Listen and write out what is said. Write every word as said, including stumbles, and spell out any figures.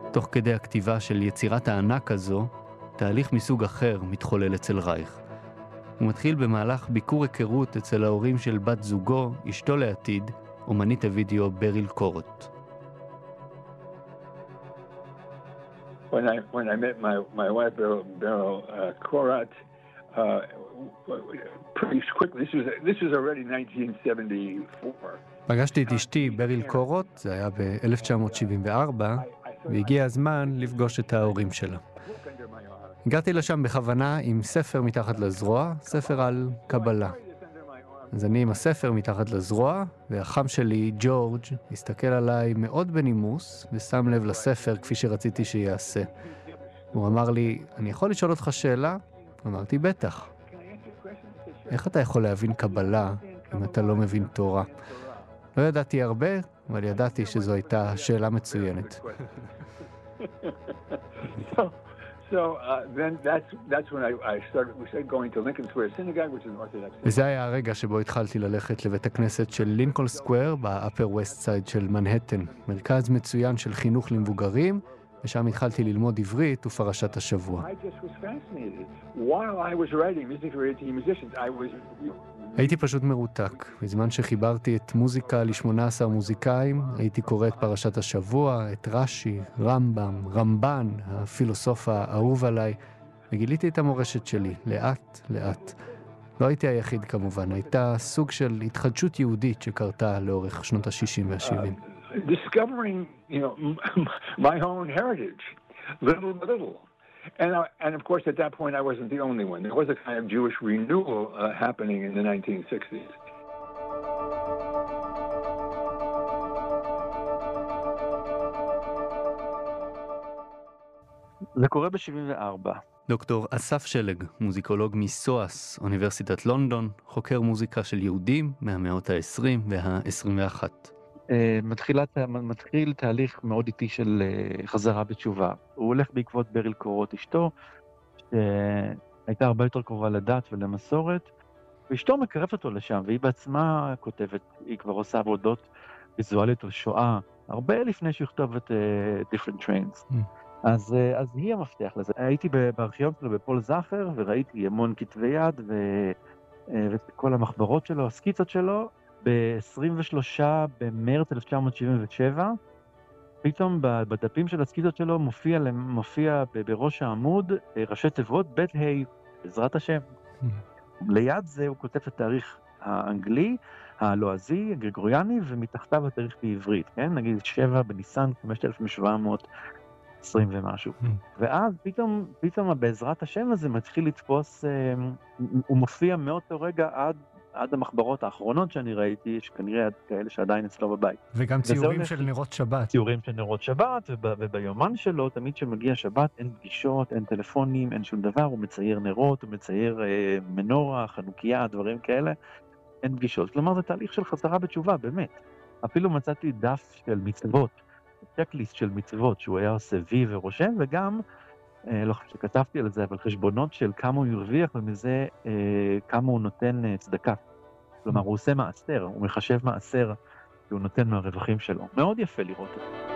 תוך כדי הכתיבה של יצירת הענק הזו, תהליך מסוג אחר מתחולל אצל רייך. הוא מתחיל במהלך ביקור היכרות אצל ההורים של בת זוגו, אשתו לעתיד, אומנית הוידאו בריל קורות. When I when I met my my wife Beryl Beryl uh, Korat, uh, pretty quickly. This was this was already nineteen seventy-four. פגשתי את אשתי בריל קורות, זה היה ב-אלף תשע מאות שבעים וארבע, והגיע הזמן לפגוש את ההורים שלה. הגעתי לשם בכוונה עם ספר מתחת לזרוע, ספר על קבלה. אז אני עם הספר מתחת לזרוע, והחם שלי, ג'ורג', הסתכל עליי מאוד בנימוס, ושם לב לספר כפי שרציתי שיעשה. הוא אמר לי, אני יכול לשאול אותך שאלה? אמרתי, בטח. איך אתה יכול להבין קבלה אם אתה לא מבין תורה? לא ידעתי הרבה, אבל ידעתי שזו הייתה שאלה מצוינת. So uh, then that's that's when I I started we started going to Lincoln Square Synagogue, which is an Orthodox. וזה היה הרגע שבו התחלתי ללכת לבית הכנסת של לינקולן סקוואר ב-Upper West Side של מנהטן, מרכז מצוין של חינוך למבוגרים, ושם התחלתי ללמוד עברית ופרשת השבוע. I just was fascinated. While I was writing music for eighteen musicians, I was הייתי פשוט מרותק. בזמן שחיברתי את מוזיקה ל-שמונה עשר מוזיקאים, הייתי קורא את פרשת השבוע, את רש"י, רמב"ם, רמב"ן, הפילוסוף האהוב עליי, וגיליתי את המורשת שלי, לאט, לאט. לא הייתי היחיד כמובן, הייתה סוג של התחדשות יהודית שקרתה לאורך שנות ה-שישים וה-שבעים. uh, discovering, you know, my own heritage, little by little. And, I, and of course, at that point, I wasn't the only one. There was a kind of Jewish renewal uh, happening in the nineteen sixties. זה קורה ב-שבעים וארבע. דוקטור אסף שלג, מוזיקולוג מסואס, אוניברסיטת לונדון, חוקר מוזיקה של יהודים מהמאות ה-עשרים וה-עשרים ואחת. מתחיל, מתחיל תהליך מאוד איטי של חזרה בתשובה. הוא הולך בעקבות בריל קורות אשתו, שהייתה הרבה יותר קרובה לדת ולמסורת, ואשתו מקרבת אותו לשם, והיא בעצמה כותבת, היא כבר עושה עבודות ויזואליות על שואה, הרבה לפני שהיא כתוב את uh, Different Trains. Mm. אז, אז היא המפתח לזה. הייתי בארכיון שלו בפול זאפר, וראיתי המון כתבי יד, ו, וכל המחברות שלו, הסקיצות שלו, ב-עשרים ושלושה במרץ אלף תשע מאות שבעים ושבע, פתאום בדפים של הסקיצות שלו מופיע, מופיע בראש העמוד ראשי תיבות בית ה' בעזרת השם. Mm. ליד זה הוא כותב את התאריך האנגלי, הלועזי, הגרגוריאני, ומתחתיו התאריך בעברית, כן? נגיד שבע בניסן, חמשת אלפים שבע מאות עשרים ומשהו. Mm. ואז פתאום, פתאום בעזרת השם הזה מתחיל לתפוס, אה, הוא מופיע מאותו רגע עד, עד המחברות האחרונות שאני ראיתי, שכנראה כאלה שעדיין אצלו בבית. וגם ציורים של נרות שבת. ציורים של נרות שבת, וב, וביומן שלו, תמיד שמגיע שבת, אין פגישות, אין טלפונים, אין שום דבר, הוא מצייר נרות, הוא מצייר אה, מנורה, חנוכיה, דברים כאלה, אין פגישות. כלומר, זה תהליך של חזרה בתשובה, באמת. אפילו מצאתי דף של מצוות, צ'קליסט של מצוות שהוא היה עושה וי ורושם, וגם, אה, לא חושב שכתבתי על זה, אבל חשבונות של כמה הוא ירוויח, ומזה אה, כמה הוא נותן אה, צדקה. כלומר, הוא עושה מעשר, הוא מחשב מעשר, שהוא נותן מהרווחים שלו. מאוד יפה לראות את זה.